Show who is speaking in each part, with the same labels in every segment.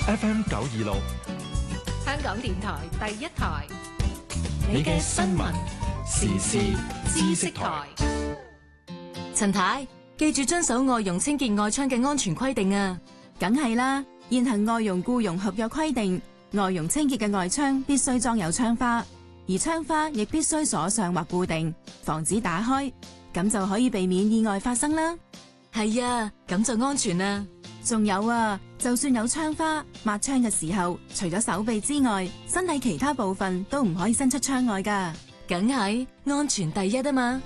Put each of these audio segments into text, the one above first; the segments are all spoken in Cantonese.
Speaker 1: FM 926，
Speaker 2: 香港電台第一台，
Speaker 1: 你嘅新聞時事知識台。
Speaker 3: 陳太，記住遵守外傭清潔外窗嘅安全規定啊！
Speaker 4: 梗係啦，現行外傭僱傭合約規定，外傭清潔嘅外窗必須裝有窗花，而窗花亦必須鎖上或固定，防止打開，咁就可以避免意外發生啦。
Speaker 3: 係啊，咁就安全啦。
Speaker 4: 仲有啊，就算有窗花，抹窗嘅時候，除咗手臂之外，身體其他部分都唔可以伸出窗外㗎。
Speaker 3: 梗係安全第一啊嘛！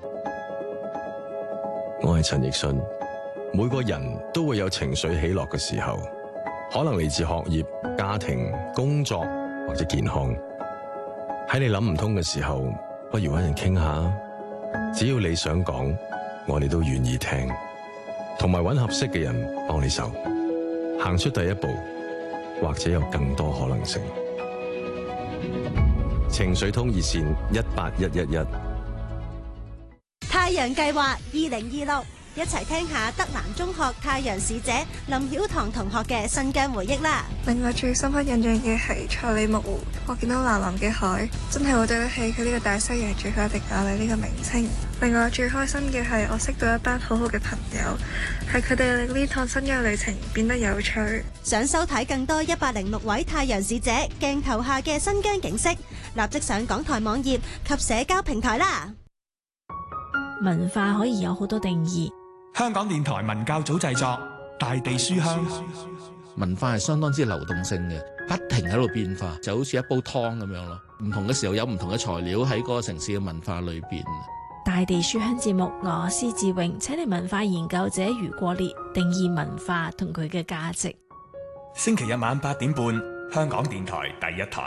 Speaker 5: 我係陳奕迅。每個人都會有情緒起落嘅時候，可能嚟自學業、家庭、工作或者健康。喺你諗唔通嘅時候，不如搵人傾下。只要你想講，我哋都願意聽，同埋搵合適嘅人幫你手，行出第一步，或者有更多可能性。情緒通熱線18111。
Speaker 6: 太陽計劃2026，一齊聽下德蘭中學太陽使者林曉棠同學嘅新疆回憶啦。
Speaker 7: 令我最深刻印象嘅係塞里木湖，我見到藍藍嘅海，真係好對得起佢呢個大西洋最後一滴眼淚呢個名稱。令我最開心嘅係我識到一班好好嘅朋友，係佢哋令呢趟新疆旅程變得有趣。
Speaker 6: 想收睇更多106位太陽使者鏡頭下嘅新疆景色，立即上港台網頁及社交平台啦。
Speaker 8: 文化可以有好多定義。
Speaker 1: 香港電台文教組製作《大地書香》。
Speaker 9: 文化係相當之流動性嘅，不停喺度變化，就好似一煲湯咁樣咯。唔同嘅時候有唔同嘅材料喺嗰個城市嘅文化裏邊。
Speaker 8: 大地書香節目，我施志榮請嚟文化研究者余國烈定義文化同佢嘅價值。
Speaker 1: 星期日晚8點半，香港電台第一台。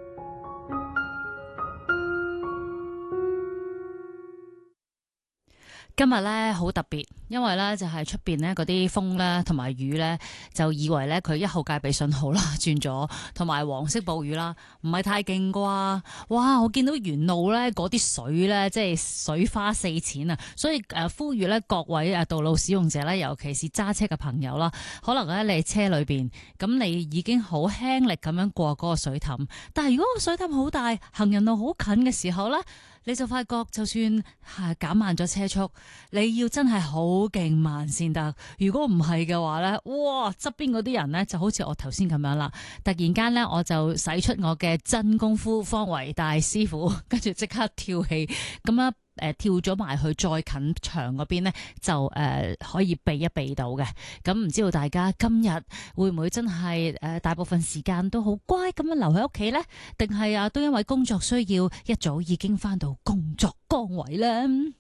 Speaker 10: 今日咧好特別，因為咧就係出邊咧嗰啲風咧同埋雨咧，就以為咧佢1號戒備信號啦轉咗，同埋黃色暴雨啦，唔係太勁啩？哇！我見到沿路咧嗰啲水咧，即係水花四濺啊！所以呼籲咧各位道路使用者咧，尤其是揸車嘅朋友啦，可能咧你車裏邊咁，你已經好輕力咁樣過嗰個水凼，但係如果個水凼好大，行人路好近嘅時候咧，你就發覺就算係減慢咗車速，你要真係好勁慢先得。如果唔係嘅話咧，哇！側邊嗰啲人咧就好似我頭先咁樣啦，突然間咧我就使出我嘅真功夫，方為大師傅，跟住即刻跳起咁樣。跳咗埋去再近牆嗰邊呢，就可以避一避到嘅。咁唔知道大家今日會唔會真係大部分時間都好乖咁樣留喺屋企呢？定係都因為工作需要一早已經返到工作崗位呢？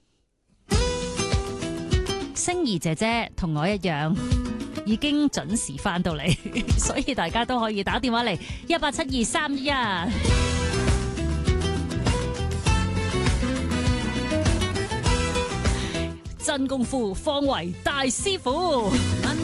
Speaker 10: 星兒姐姐同我一樣已經準時返到嚟，所以大家都可以打電話嚟1872311。真功夫方為大師傅。